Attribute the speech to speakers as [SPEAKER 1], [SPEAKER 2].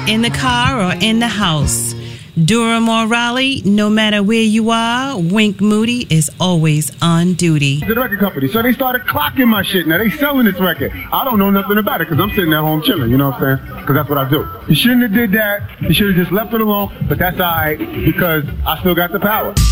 [SPEAKER 1] in the car, or in the house. Durham or Raleigh, no matter where you are, Wink Moody is always on duty.
[SPEAKER 2] The record company, so they started clocking my shit. Now they selling this record. I don't know nothing about it because I'm sitting at home chilling, you know what I'm saying? Because that's what I do. You shouldn't have did that. You should have just left it alone, but that's all right because I still got the power.